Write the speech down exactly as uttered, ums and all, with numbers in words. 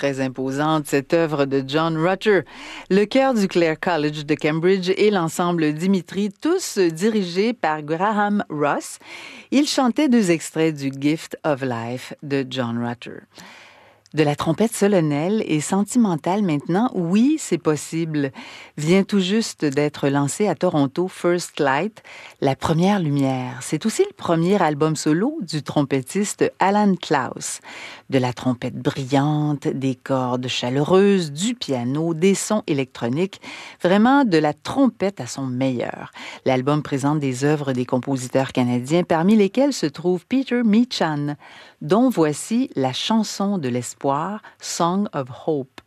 très imposante, cette œuvre de John Rutter. Le chœur du Clare College de Cambridge et l'ensemble Dimitri, tous dirigés par Graham Ross. Ils chantaient deux extraits du Gift of Life de John Rutter. De la trompette solennelle et sentimentale maintenant, oui, c'est possible. Vient tout juste d'être lancé à Toronto First Light, la première lumière. C'est aussi le premier album solo du trompettiste Alan Klaus. De la trompette brillante, des cordes chaleureuses, du piano, des sons électroniques, vraiment de la trompette à son meilleur. L'album présente des œuvres des compositeurs canadiens, parmi lesquels se trouve Peter Meachan, dont voici la chanson de l'espoir, Song of Hope.